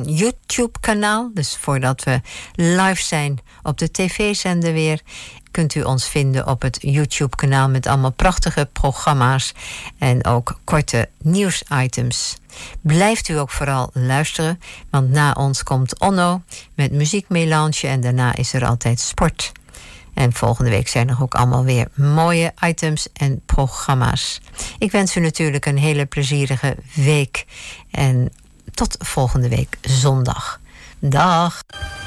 YouTube-kanaal. Dus voordat we live zijn op de tv-zender weer, kunt u ons vinden op het YouTube-kanaal met allemaal prachtige programma's en ook korte nieuwsitems. Blijft u ook vooral luisteren, want na ons komt Onno met muziekmelange en daarna is er altijd sport. En volgende week zijn er ook allemaal weer mooie items en programma's. Ik wens u natuurlijk een hele plezierige week en tot volgende week zondag. Dag!